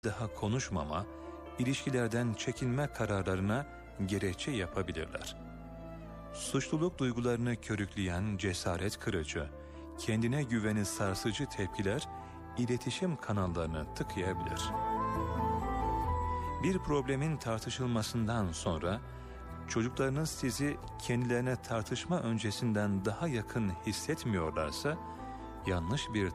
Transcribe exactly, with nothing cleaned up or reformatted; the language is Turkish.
daha konuşmama, ilişkilerden çekinme kararlarına gerekçe yapabilirler. Suçluluk duygularını körükleyen cesaret kırıcı, kendine güveni sarsıcı tepkiler iletişim kanallarını tıkayabilir. Bir problemin tartışılmasından sonra çocuklarınız sizi kendilerine tartışma öncesinden daha yakın hissetmiyorlarsa yanlış bir